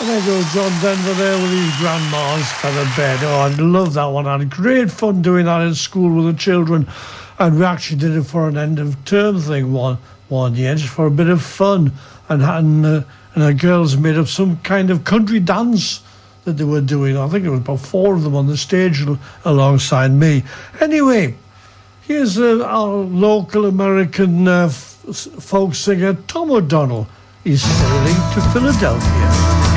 There goes John Denver there with his grandma's feather bed. Oh, I love that one. I had great fun doing that in school with the children. And we actually did it for an end of term thing one year, just for a bit of fun. And the girls made up some kind of country dance that they were doing. I think there was about 4 of them on the stage alongside me. Anyway, here's our local American folk singer, Tom O'Donnell. He's sailing to Philadelphia.